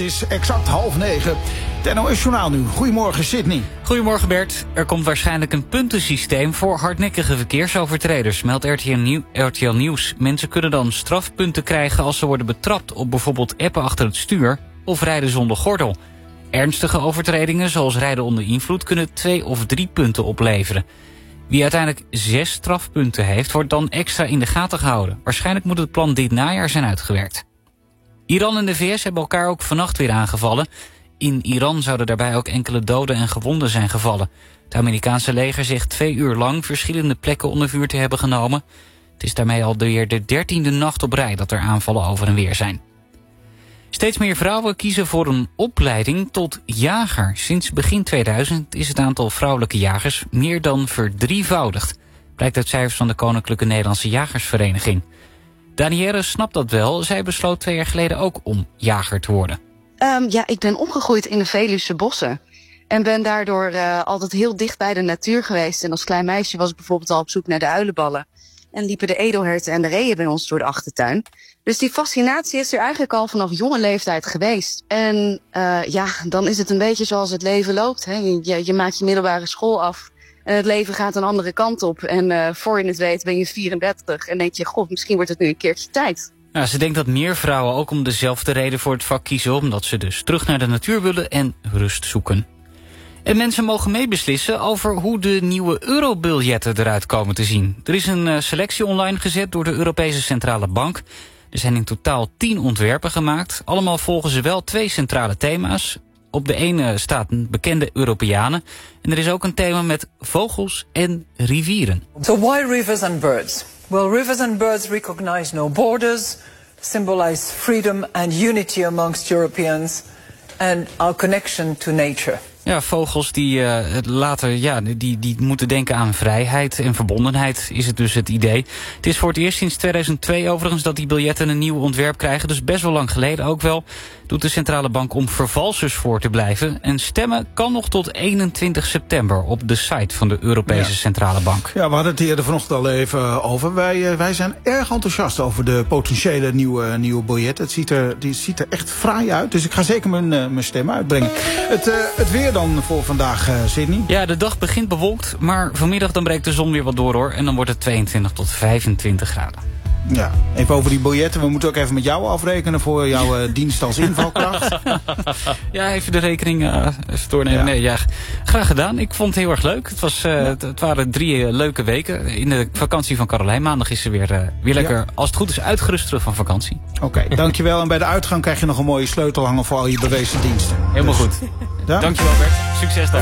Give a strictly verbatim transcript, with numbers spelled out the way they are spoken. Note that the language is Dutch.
Het is exact half negen. Het N O S-journaal nu. Goedemorgen, Sydney. Goedemorgen, Bert. Er komt waarschijnlijk een puntensysteem voor hardnekkige verkeersovertreders, meldt R T L, Nieuw, R T L Nieuws. Mensen kunnen dan strafpunten krijgen als ze worden betrapt op bijvoorbeeld appen achter het stuur of rijden zonder gordel. Ernstige overtredingen, zoals rijden onder invloed, kunnen twee of drie punten opleveren. Wie uiteindelijk zes strafpunten heeft, wordt dan extra in de gaten gehouden. Waarschijnlijk moet het plan dit najaar zijn uitgewerkt. Iran en de V S hebben elkaar ook vannacht weer aangevallen. In Iran zouden daarbij ook enkele doden en gewonden zijn gevallen. Het Amerikaanse leger zegt twee uur lang verschillende plekken onder vuur te hebben genomen. Het is daarmee alweer de dertiende nacht op rij dat er aanvallen over en weer zijn. Steeds meer vrouwen kiezen voor een opleiding tot jager. Sinds begin tweeduizend is het aantal vrouwelijke jagers meer dan verdrievoudigd. Blijkt uit cijfers van de Koninklijke Nederlandse Jagersvereniging. Danielle snapt dat wel. Zij besloot twee jaar geleden ook om jager te worden. Um, ja, ik ben opgegroeid in de Veluwse bossen. En ben daardoor uh, altijd heel dicht bij de natuur geweest. En als klein meisje was ik bijvoorbeeld al op zoek naar de uilenballen. En liepen de edelherten en de reeën bij ons door de achtertuin. Dus die fascinatie is er eigenlijk al vanaf jonge leeftijd geweest. En uh, ja, dan is het een beetje zoals het leven loopt. Hè. Je, je maakt je middelbare school af. En het leven gaat een andere kant op. En uh, voor je het weet ben je vierendertig. En denk je, god, misschien wordt het nu een keertje tijd. Nou, ze denkt dat meer vrouwen ook om dezelfde reden voor het vak kiezen, omdat ze dus terug naar de natuur willen en rust zoeken. En mensen mogen meebeslissen over hoe de nieuwe eurobiljetten eruit komen te zien. Er is een uh, selectie online gezet door de Europese Centrale Bank. Er zijn in totaal tien ontwerpen gemaakt. Allemaal volgen ze wel twee centrale thema's. Op de ene staat een bekende Europeanen. En er is ook een thema met vogels en rivieren. So why rivers and birds? Well, rivers and birds recognize no borders, symbolize freedom and unity amongst Europeans and our connection to nature. Ja, vogels die uh, later ja, die, die moeten denken aan vrijheid en verbondenheid, is het dus het idee. Het is voor het eerst sinds tweeduizend twee overigens dat die biljetten een nieuw ontwerp krijgen. Dus best wel lang geleden ook wel. Doet de centrale bank om vervalsers voor te blijven. En stemmen kan nog tot eenentwintig september op de site van de Europese ja. Centrale Bank. Ja, we hadden het eerder vanochtend al even over. Wij, wij zijn erg enthousiast over de potentiële nieuwe, nieuwe biljetten. Het ziet er, die ziet er echt fraai uit. Dus ik ga zeker mijn, uh, mijn stem uitbrengen. Het, uh, het weer dan voor vandaag, uh, Sydney? Ja, de dag begint bewolkt, maar vanmiddag dan breekt de zon weer wat door hoor. En dan wordt het tweeëntwintig tot vijfentwintig graden. Ja, even over die biljetten. We moeten ook even met jou afrekenen voor jouw uh, dienst als invalkracht. Ja, even de rekening uh, even doornemen. Ja. Nee, ja, graag gedaan. Ik vond het heel erg leuk. Het, was, uh, ja. het, het waren drie uh, leuke weken. In de vakantie van Carolijn. Maandag is ze weer, uh, weer lekker, ja. als het goed is, uitgerust terug van vakantie. Oké, okay, dankjewel. En bij de uitgang krijg je nog een mooie sleutel hangen voor al je bewezen diensten. Helemaal dus. Goed. Dank. Dankjewel Bert. Succes daar.